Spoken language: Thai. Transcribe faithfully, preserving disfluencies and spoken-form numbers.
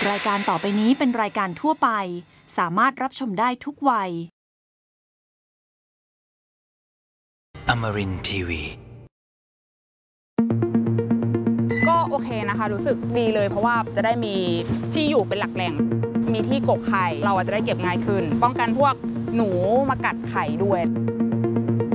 รายการต่อไปนี้เป็นรายการทั่วไปสามารถรับชมได้ทุกวัย Amarin ที วีก็โอเคนะคะรู้สึกดีเลยเพราะว่าจะได้มีที่อยู่เป็นหลักแหล่งมีที่กกไข่เราจะได้เก็บง่ายขึ้นป้องกันพวกหนูมากัดไข่ด้วย